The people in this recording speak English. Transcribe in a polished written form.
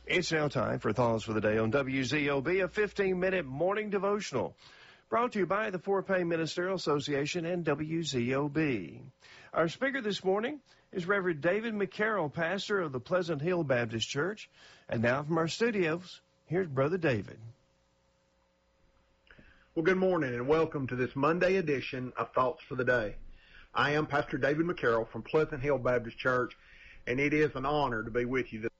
It's now time for Thoughts for the Day on WZOB, a 15-minute morning devotional. Brought to you by the Fort Payne Ministerial Association and WZOB. Our speaker this morning is Reverend David McCarroll, pastor of the Pleasant Hill Baptist Church. And now from our studios, here's Brother David. Well, good morning and welcome to this Monday edition of Thoughts for the Day. I am Pastor David McCarroll from Pleasant Hill Baptist Church, and it is an honor to be with you